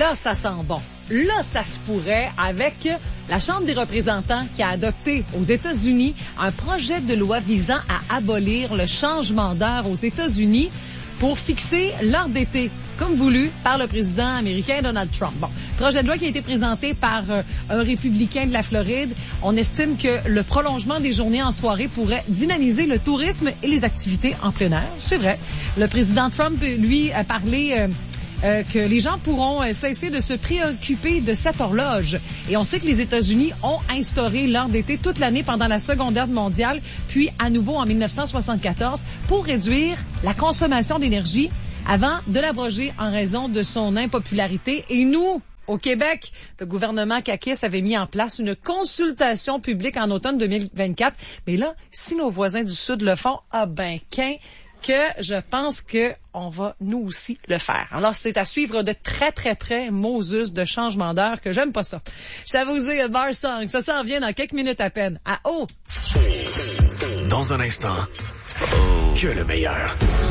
là, ça sent bon. Là, ça se pourrait avec la Chambre des représentants qui a adopté aux États-Unis un projet de loi visant à abolir le changement d'heure aux États-Unis pour fixer l'heure d'été, comme voulu par le président américain Donald Trump. Bon, projet de loi qui a été présenté par un républicain de la Floride. On estime que le prolongement des journées en soirée pourrait dynamiser le tourisme et les activités en plein air. C'est vrai. Le président Trump, lui, a parlé que les gens pourront cesser de se préoccuper de cette horloge. Et on sait que les États-Unis ont instauré l'heure d'été toute l'année pendant la Seconde Guerre mondiale, puis à nouveau en 1974 pour réduire la consommation d'énergie avant de l'abroger en raison de son impopularité. Et nous, au Québec, le gouvernement caquiste avait mis en place une consultation publique en automne 2024. Mais là, si nos voisins du Sud le font, que je pense que on va nous aussi le faire. Alors, c'est à suivre de très, très près, Moses, de changement d'heure, que j'aime pas ça. Je savais vous dire, Bar Song, ça s'en vient dans quelques minutes à peine. Dans un instant, que le meilleur.